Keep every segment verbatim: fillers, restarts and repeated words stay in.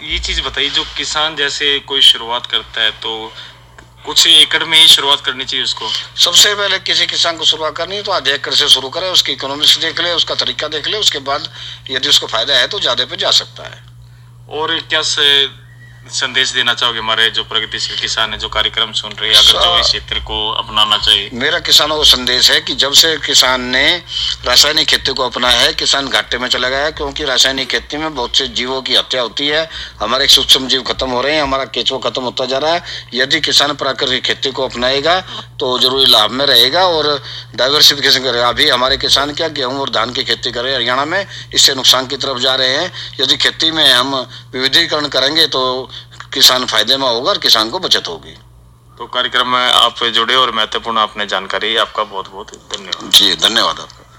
ये चीज़ बताइए, जो किसान जैसे कोई शुरुआत करता है तो कुछ एकड़ में ही शुरुआत करनी चाहिए उसको? सबसे पहले किसी किसान को शुरुआत करनी है तो आधे एकड़ से शुरू करे, उसकी इकोनॉमिक्स देख ले, उसका तरीका देख ले, उसके बाद यदि उसको फायदा है तो ज्यादा पे जा सकता है। और क्या से संदेश देना चाहोगे हमारे जो प्रगतिशील किसान है, जो कार्यक्रम सुन रहे हैं, अगर जो इस क्षेत्र को अपनाना चाहिए? मेरा किसानों को संदेश है कि जब से किसान ने रासायनिक खेती को अपनाया है, किसान घाटे में चला गया है, क्योंकि रासायनिक खेती में बहुत से जीवों की हत्या होती है, हमारे सूक्ष्म जीव खत्म हो रहे हैं, हमारा केचुआ खत्म होता जा रहा है। यदि किसान प्राकृतिक खेती को अपनाएगा तो जरूरी लाभ में रहेगा और डाइवर्सिफिकेशन करेगा। अभी हमारे किसान क्या गेहूँ और धान की खेती कर रहे हैं हरियाणा में, इससे नुकसान की तरफ जा रहे हैं। यदि खेती में हम विविधीकरण करेंगे तो किसान फायदे में होगा और किसान को बचत होगी। तो कार्यक्रम में आप जुड़े और महत्वपूर्ण आपने जानकारी, आपका बहुत बहुत धन्यवाद। जी धन्यवाद आपका।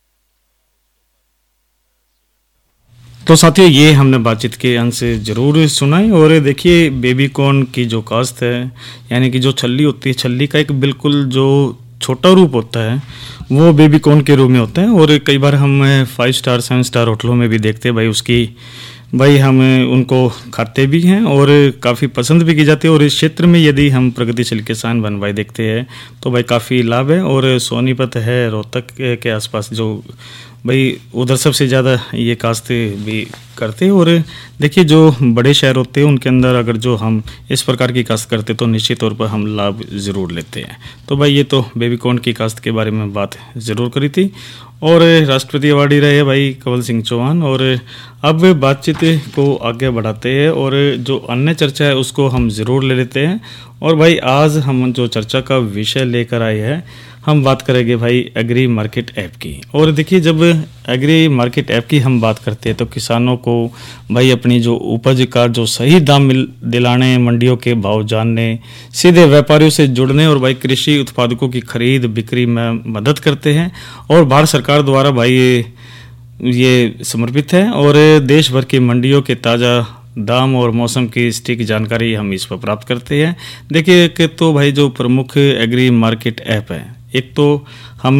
तो साथियों, ये हमने बातचीत के अंत से जरूर सुनाई। और देखिए, बेबी कॉर्न की जो काश्त है, यानी कि जो छल्ली होती है, छल्ली का एक बिल्कुल जो छोटा रूप होता है वो बेबी कॉर्न के रूप में होता है। और कई बार हम फाइव स्टार सेवन स्टार होटलों में भी देखते हैं भाई, उसकी भाई हम उनको खाते भी हैं और काफ़ी पसंद भी की जाती है। और इस क्षेत्र में यदि हम प्रगतिशील किसान बन भाई देखते हैं तो भाई काफ़ी लाभ है। और सोनीपत है, रोहतक के आसपास जो भाई उधर सबसे ज़्यादा ये काश्त भी करते हैं। और देखिए, जो बड़े शहर होते हैं उनके अंदर अगर जो हम इस प्रकार की काश्त करते तो निश्चित तौर पर हम लाभ ज़रूर लेते हैं। तो भाई ये तो बेबी कॉर्न की काश्त के बारे में बात ज़रूर करी थी। और राष्ट्रपति अवार्डी रहे भाई कंवल सिंह चौहान। और अब बातचीत को आगे बढ़ाते हैं और जो अन्य चर्चा है उसको हम ज़रूर ले लेते हैं। और भाई आज हम जो चर्चा का विषय लेकर आए हैं, हम बात करेंगे भाई एग्री मार्केट ऐप की। और देखिए, जब एग्री मार्केट ऐप की हम बात करते हैं तो किसानों को भाई अपनी जो उपज का जो सही दाम मिल दिलाने, मंडियों के भाव जानने, सीधे व्यापारियों से जुड़ने और भाई कृषि उत्पादकों की खरीद बिक्री में मदद करते हैं। और भारत सरकार द्वारा भाई ये, ये समर्पित है। और देश भर की मंडियों के ताज़ा दाम और मौसम की सटीक जानकारी हम इस पर प्राप्त करते हैं। देखिए, एक तो भाई जो प्रमुख एग्री मार्केट ऐप है, एक तो हम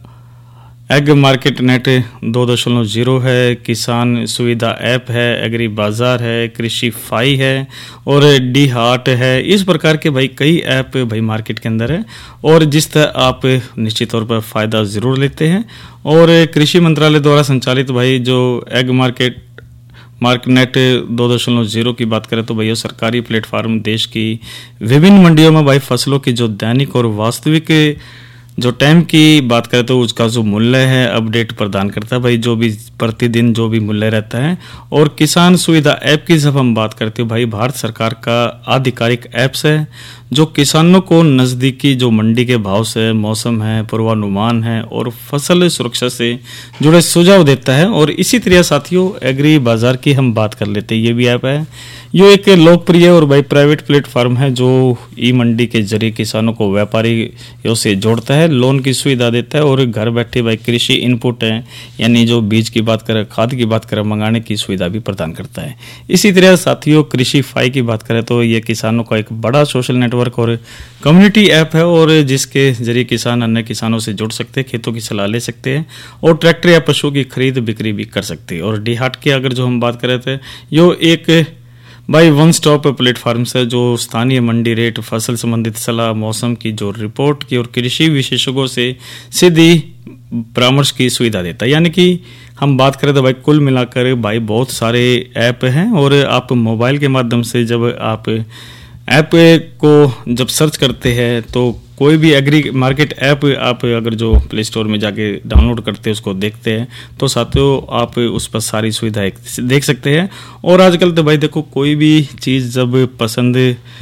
एग मार्केट नेट दो दशमलव जीरो है, किसान सुविधा ऐप है, एग्री बाजार है, कृषि फाई है और डी हार्ट है। इस प्रकार के भाई कई ऐप भाई मार्केट के अंदर है और जिस तरह आप निश्चित तौर पर फ़ायदा ज़रूर लेते हैं। और कृषि मंत्रालय द्वारा संचालित भाई जो एग मार्केट मार्कनेट दो दशमलव जीरो की बात करें तो भैया सरकारी प्लेटफार्म देश की विभिन्न मंडियों में भाई फसलों की जो दैनिक और वास्तविक जो टाइम की बात करें तो उसका जो मूल्य है अपडेट प्रदान करता है भाई, जो भी प्रतिदिन जो भी मूल्य रहता है। और किसान सुविधा ऐप की जब हम बात करते हो भाई, भारत सरकार का आधिकारिक ऐप्स है जो किसानों को नज़दीकी जो मंडी के भाव से, मौसम है, पूर्वानुमान है और फसल सुरक्षा से जुड़े सुझाव देता है। और इसी तरह साथियों एग्री बाजार की हम बात कर लेते हैं, ये भी ऐप है। ये एक लोकप्रिय और भाई प्राइवेट प्लेटफॉर्म है जो ई मंडी के जरिए किसानों को व्यापारियों से जोड़ता है, लोन की सुविधा देता है और घर बैठे भाई कृषि इनपुट है, यानी जो बीज की बात करें, खाद की बात करें, मंगाने की सुविधा भी प्रदान करता है। इसी तरह साथियों कृषि फाई की बात करें तो ये किसानों का एक बड़ा सोशल नेटवर्क और कम्युनिटी ऐप है और जिसके जरिए किसान अन्य किसानों से जुड़ सकते हैं, खेतों की सलाह ले सकते हैं और ट्रैक्टर या पशुओं की खरीद बिक्री भी कर सकते हैं। और डी हार्ट की अगर जो हम बात कर रहे थे, यो एक भाई वन स्टॉप प्लेटफॉर्म से जो स्थानीय मंडी रेट, फसल संबंधित सलाह, मौसम की जो रिपोर्ट की और कृषि विशेषज्ञों से सीधी परामर्श की सुविधा देता है। यानी कि हम बात करें तो भाई कुल मिलाकर भाई बहुत सारे ऐप हैं और आप मोबाइल के माध्यम से जब आप ऐप को जब सर्च करते हैं तो कोई भी एग्री मार्केट ऐप आप अगर जो प्ले स्टोर में जाके डाउनलोड करते हैं, उसको देखते हैं तो साथियों आप उस पर सारी सुविधाएं देख सकते हैं। और आजकल तो भाई देखो, कोई भी चीज़ जब पसंद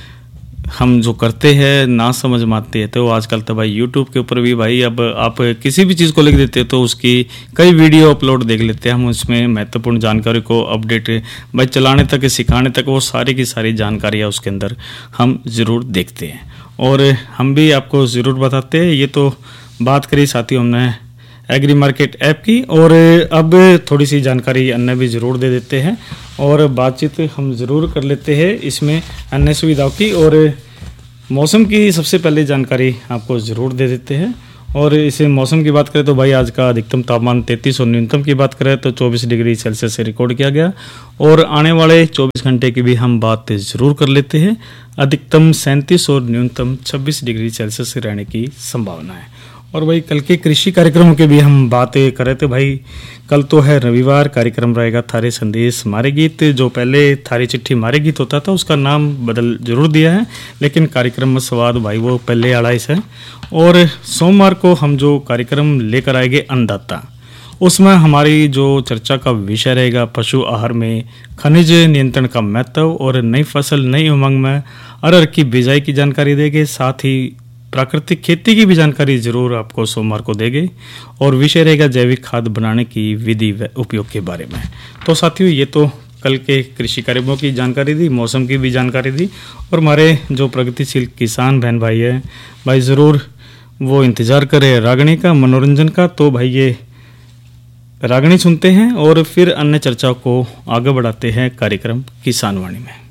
हम जो करते हैं ना समझ में आती है तो आजकल तो भाई यूट्यूब के ऊपर भी भाई अब आप किसी भी चीज़ को लिख देते हैं तो उसकी कई वीडियो अपलोड देख लेते हैं हम, उसमें महत्वपूर्ण जानकारी को अपडेट भाई चलाने तक, सिखाने तक, वो सारी की सारी जानकारियाँ उसके अंदर हम ज़रूर देखते हैं और हम भी आपको ज़रूर बताते हैं। ये तो बात करी साथियों हमने एग्री मार्केट ऐप की और अब थोड़ी सी जानकारी अन्य भी ज़रूर दे देते हैं और बातचीत हम ज़रूर कर लेते हैं इसमें अन्य सुविधाओं की। और मौसम की सबसे पहले जानकारी आपको ज़रूर दे देते हैं और इसे मौसम की बात करें तो भाई आज का अधिकतम तापमान तैंतीस और न्यूनतम की बात करें तो चौबीस डिग्री सेल्सियस से रिकॉर्ड किया गया। और आने वाले चौबीस घंटे की भी हम बात ज़रूर कर लेते हैं। अधिकतम सैंतीस और न्यूनतम छब्बीस डिग्री सेल्सियस से रहने की संभावना है। और भाई कल के कृषि कार्यक्रमों की भी हम बातें कर रहे थे भाई। कल तो है रविवार, कार्यक्रम रहेगा थारे संदेश मारे गीत। जो पहले थारी चिट्ठी मारे गीत होता था उसका नाम बदल जरूर दिया है, लेकिन कार्यक्रम में स्वाद भाई वो पहले अड़ाइस है। और सोमवार को हम जो कार्यक्रम लेकर आएंगे अन्नदाता, उसमें हमारी जो चर्चा का विषय रहेगा पशु आहार में खनिज नियंत्रण का महत्व। और नई फसल नई उमंग में अरहर की बिजाई की जानकारी देंगे, साथ ही प्राकृतिक खेती की भी जानकारी जरूर आपको सोमवार को देंगे। और विषय रहेगा जैविक खाद बनाने की विधि व उपयोग के बारे में। तो साथियों ये तो कल के कृषि कार्यक्रमों की जानकारी दी, मौसम की भी जानकारी दी। और हमारे जो प्रगतिशील किसान बहन भाई है भाई ज़रूर वो इंतज़ार करें रागनी का, मनोरंजन का। तो भाई ये रागनी सुनते हैं और फिर अन्य चर्चा को आगे बढ़ाते हैं कार्यक्रम किसान वाणी में।